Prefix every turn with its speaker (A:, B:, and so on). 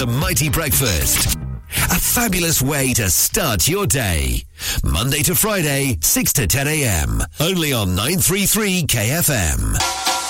A: to Mighty Breakfast. A fabulous way to start your day. Monday to Friday, 6 to 10 a.m. Only on 933 KFM.